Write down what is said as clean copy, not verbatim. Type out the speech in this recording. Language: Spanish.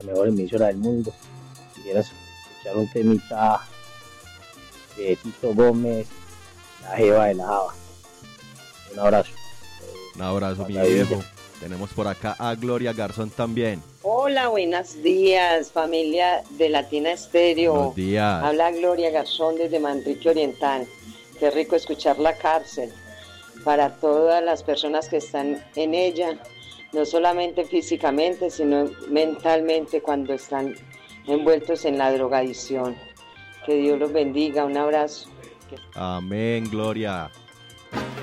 mejor emisora del mundo. Quisieras escuchar un temita de Tito Gómez, la Jeva de la Java. Un abrazo. Un abrazo, mi Maravilla. viejo. Tenemos por acá a Gloria Garzón también. Hola, buenos días, familia de Latina Estéreo. Buenos días. Habla Gloria Garzón desde Manrique Oriental. Qué rico escuchar La Cárcel. Para todas las personas que están en ella, no solamente físicamente, sino mentalmente cuando están envueltos en la drogadicción. Que Dios los bendiga. Un abrazo. Amén, Gloria.